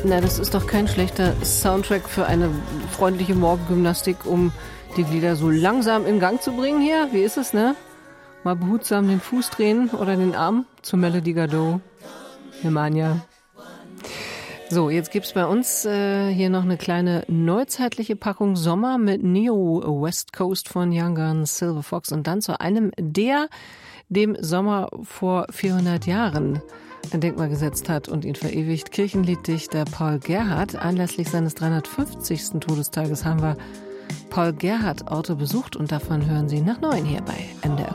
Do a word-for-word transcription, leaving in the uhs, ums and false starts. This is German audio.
Na, das ist doch kein schlechter Soundtrack für eine freundliche Morgengymnastik, um die Glieder so langsam in Gang zu bringen hier. Wie ist es, ne? Mal behutsam den Fuß drehen oder den Arm zur Melody Gardot. Nemanja. So, jetzt gibt's bei uns äh, hier noch eine kleine neuzeitliche Packung Sommer mit Neo West Coast von Young Guns, Silver Fox und dann zu einem, der dem Sommer vor vierhundert Jahren ein Denkmal gesetzt hat und ihn verewigt. Kirchenlieddichter Paul Gerhardt. Anlässlich seines dreihundertfünfzigsten Todestages haben wir Paul Gerhardt Orte besucht und davon hören Sie nach neun hier bei M D R